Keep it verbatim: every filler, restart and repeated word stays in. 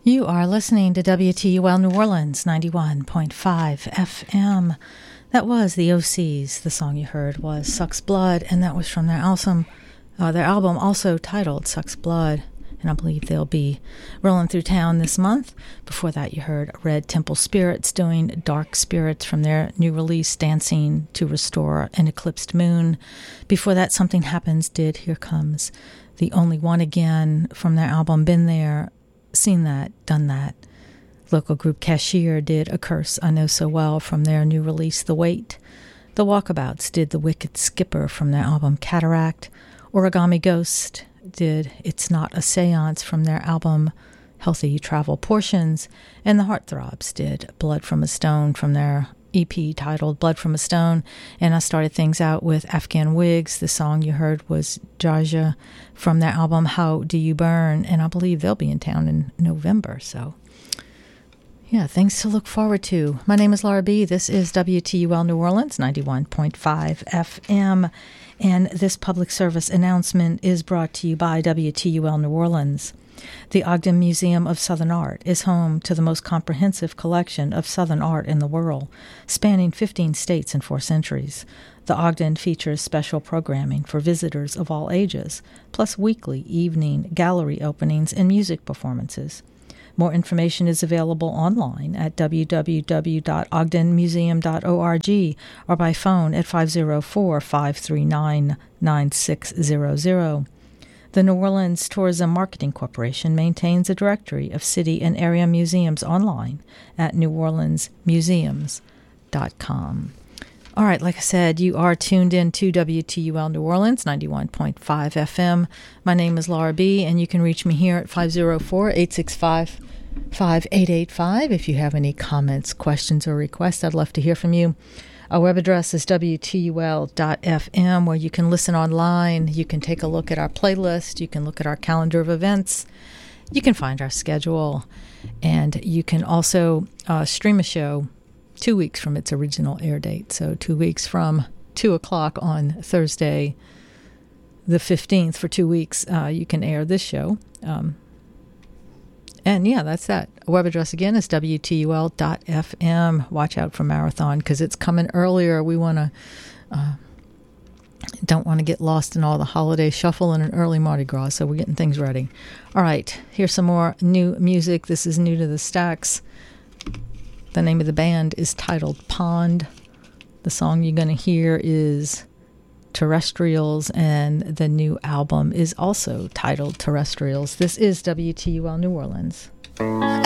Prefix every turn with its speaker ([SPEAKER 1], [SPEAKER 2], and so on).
[SPEAKER 1] You are listening to W T U L New Orleans, ninety-one point five F M. That was the O Cs. The song you heard was Sucks Blood, and that was from their album, uh, their album also titled Sucks Blood. And I believe they'll be rolling through town this month. Before that, you heard Red Temple Spirits doing Dark Spirits from their new release, Dancing to Restore an Eclipsed Moon. Before that, Something Happens did Here Comes the Only One Again from their album Been There, Seen That, Done That. Local group Cashier did A Curse I Know So Well from their new release, The Wait. The Walkabouts did The Wicked Skipper from their album Cataract. Origami Ghost did It's Not a Seance from their album Healthy Travel Portions. And the Heartthrobs did Blood from a Stone from their E P titled Blood from a Stone. And I started things out with Afghan Wigs. The song you heard was Jaja from their album How Do You Burn? And I believe they'll be in town in November. So, yeah, things to look forward to. My name is Laura B. This is W T U L New Orleans, ninety-one point five F M. And this public service announcement is brought to you by W T U L New Orleans. The Ogden Museum of Southern Art is home to the most comprehensive collection of Southern art in the world, spanning fifteen states and four centuries. The Ogden features special programming for visitors of all ages, plus weekly evening gallery openings and music performances. More information is available online at w w w dot ogden museum dot org or by phone at five oh four, five three nine, nine six zero zero. The New Orleans Tourism Marketing Corporation maintains a directory of city and area museums online at new orleans museums dot com. All right, like I said, you are tuned in to W T U L New Orleans, ninety-one point five F M. My name is Laura B., and you can reach me here at five oh four, eight six five, five eight eight five. If you have any comments, questions, or requests, I'd love to hear from you. Our web address is w t u l dot f m, where you can listen online. You can take a look at our playlist. You can look at our calendar of events. You can find our schedule. And you can also uh, stream a show two weeks from its original air date. So two weeks from two o'clock on Thursday, the fifteenth, for two weeks, uh, you can air this show. Um, and yeah, that's that. Our web address again is w t u l dot f m. Watch out for Marathon because it's coming earlier. We want to, uh, don't want to get lost in all the holiday shuffle and an early Mardi Gras, so we're getting things ready. All right, here's some more new music. This is new to the stacks. The name of the band is titled Pond. The song you're going to hear is Terrestrials, and the new album is also titled Terrestrials. This is W T U L New Orleans.